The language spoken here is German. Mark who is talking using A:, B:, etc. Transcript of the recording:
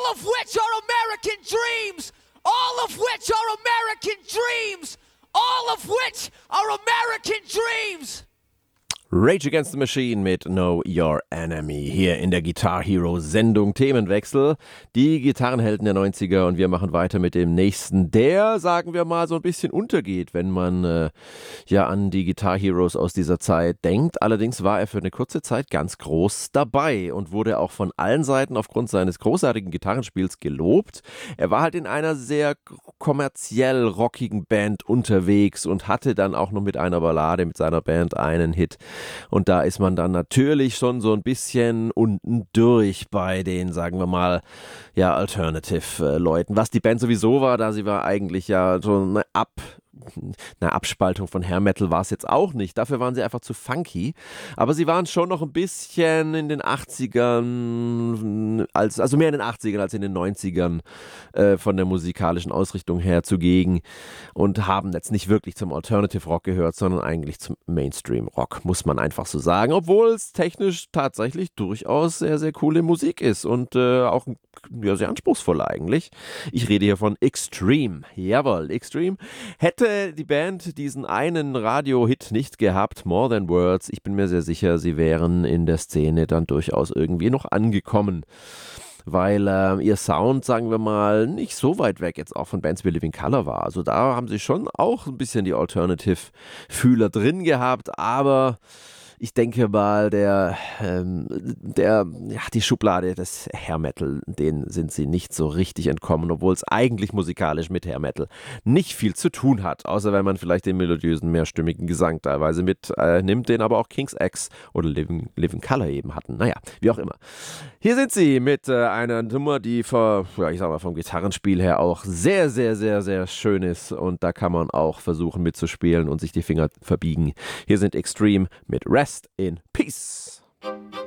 A: all of which are American dreams, all of which are American dreams, all of which are American dreams.
B: Rage Against the Machine mit Know Your Enemy hier in der Guitar Hero Sendung. Themenwechsel, die Gitarrenhelden der 90er, und wir machen weiter mit dem nächsten, der, sagen wir mal, so ein bisschen untergeht, wenn man an die Guitar Heroes aus dieser Zeit denkt. Allerdings war er für eine kurze Zeit ganz groß dabei und wurde auch von allen Seiten aufgrund seines großartigen Gitarrenspiels gelobt. Er war halt in einer sehr kommerziell rockigen Band unterwegs und hatte dann auch noch mit einer Ballade mit seiner Band einen Hit. Und da ist man dann natürlich schon so ein bisschen unten durch bei den, sagen wir mal, ja, Alternative-Leuten. Was die Band sowieso war, da sie war eigentlich ja so eine Abspaltung von Hair Metal war es jetzt auch nicht. Dafür waren sie einfach zu funky. Aber sie waren schon noch ein bisschen in den 80ern, also mehr in den 80ern als in den 90ern von der musikalischen Ausrichtung her zugegen und haben jetzt nicht wirklich zum Alternative Rock gehört, sondern eigentlich zum Mainstream Rock, muss man einfach so sagen. Obwohl es technisch tatsächlich durchaus sehr, sehr coole Musik ist und auch sehr anspruchsvoll eigentlich. Ich rede hier von Extreme. Jawohl, Extreme. Hätte die Band diesen einen Radio-Hit nicht gehabt, More Than Words, ich bin mir sehr sicher, sie wären in der Szene dann durchaus irgendwie noch angekommen. Weil ihr Sound, sagen wir mal, nicht so weit weg jetzt auch von Bands wie Living Colour war. Also da haben sie schon auch ein bisschen die Alternative-Fühler drin gehabt, aber ich denke mal, die Schublade des Hair Metal, denen sind sie nicht so richtig entkommen, obwohl es eigentlich musikalisch mit Hair Metal nicht viel zu tun hat, außer wenn man vielleicht den melodiösen, mehrstimmigen Gesang teilweise mitnimmt, den aber auch King's X oder Living Colour eben hatten. Naja, wie auch immer. Hier sind sie mit einer Nummer, die vom Gitarrenspiel her auch sehr, sehr, sehr, sehr schön ist, und da kann man auch versuchen mitzuspielen und sich die Finger verbiegen. Hier sind Extreme mit Rest in Peace.